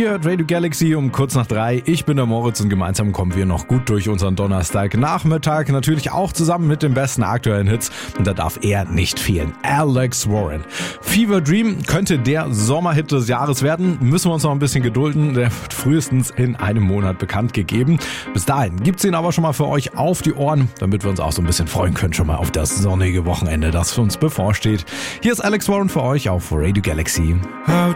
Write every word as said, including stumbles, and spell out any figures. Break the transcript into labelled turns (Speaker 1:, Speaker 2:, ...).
Speaker 1: Ihr hört Radio Galaxy um kurz nach drei. Ich bin der Moritz und gemeinsam kommen wir noch gut durch unseren Donnerstagnachmittag. Natürlich auch zusammen mit den besten aktuellen Hits. Und da darf er nicht fehlen. Alex Warren. Fever Dream könnte der Sommerhit des Jahres werden. Müssen wir uns noch ein bisschen gedulden. Der wird frühestens in einem Monat bekannt gegeben. Bis dahin gibt's ihn aber schon mal für euch auf die Ohren, damit wir uns auch so ein bisschen freuen können schon mal auf das sonnige Wochenende, das für uns bevorsteht. Hier ist Alex Warren für euch auf Radio Galaxy.